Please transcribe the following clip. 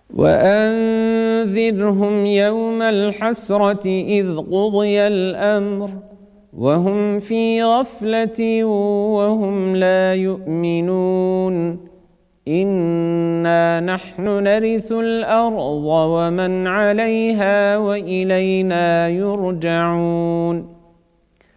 وأنذرهم يوم الحسرة إذ قضي الأمر وهم في غفلة وهم لا يؤمنون إنا نحن نرث الأرض ومن عليها وإلينا يرجعون